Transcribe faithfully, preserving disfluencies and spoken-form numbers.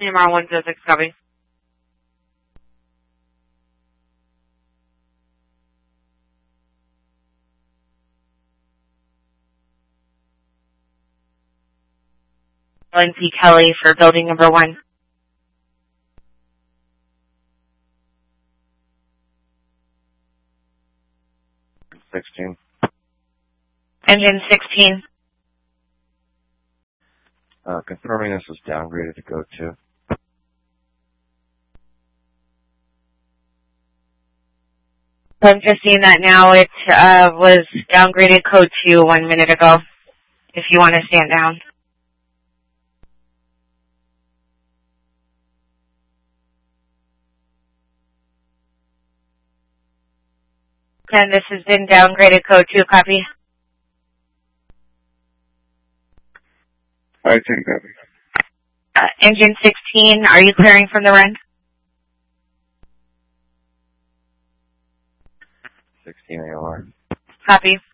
C M R one zero six, copy. Lindsay Kelly for building number one. sixteen. Engine sixteen. Uh, confirming this was downgraded to code two. I'm just seeing that now. It uh, was downgraded code two one minute ago, if you want to stand down. And this has been downgraded code two, copy. I take that. Uh, engine sixteen, are you clearing from the run? sixteen A O R. Copy.